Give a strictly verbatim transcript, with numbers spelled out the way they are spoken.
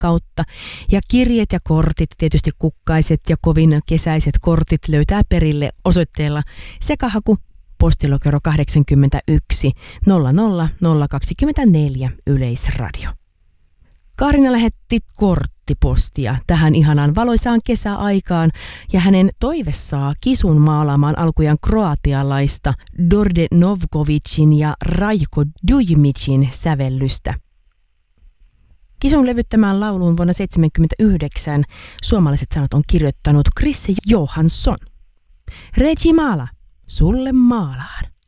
rakkautta. Ja kirjeet ja kortit, tietysti kukkaiset ja kovin kesäiset kortit löytää perille osoitteella sekahaku postilokero kahdeksankymmentäyksi nolla nolla nolla kaksikymmentäneljä Yleisradio. Kaarina lähetti korttipostia tähän ihanaan valoisaan kesäaikaan ja hänen toivessaan Kisun maalaamaan alkujaan kroatialaista Đorđe Novkovicin ja Rajko Dujmicin sävellystä. Kisun levyttämään lauluun vuonna seitsemänkymmentäyhdeksän suomalaiset sanat on kirjoittanut Chrisse Johansson. Regi maala, sulle maalaan.